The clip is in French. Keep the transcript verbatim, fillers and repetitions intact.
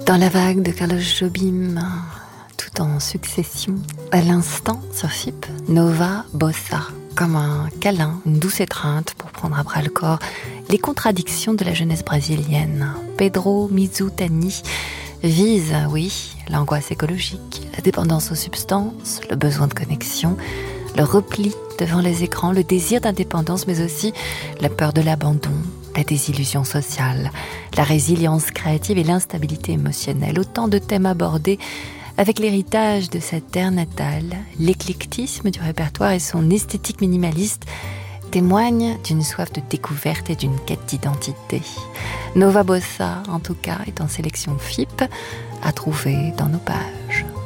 Dans la vague de Carlos Jobim, tout en succession, à l'instant sur F I P, Nova Bossa, comme un câlin, une douce étreinte pour prendre à bras le corps les contradictions de la jeunesse brésilienne. Pedro Mizutani vise, oui, l'angoisse écologique, la dépendance aux substances, le besoin de connexion, le repli devant les écrans, le désir d'indépendance, mais aussi la peur de l'abandon, la désillusion sociale, la résilience créative et l'instabilité émotionnelle. Autant de thèmes abordés avec l'héritage de sa terre natale. L'éclectisme du répertoire et son esthétique minimaliste témoignent d'une soif de découverte et d'une quête d'identité. Nova Bossa, en tout cas, est en sélection F I P, à trouver dans nos pages.